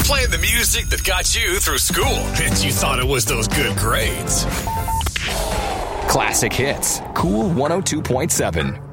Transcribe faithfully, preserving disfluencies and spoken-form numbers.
Playing the music that got you through school, and you thought it was those good grades. Classic hits. Cool one oh two point seven.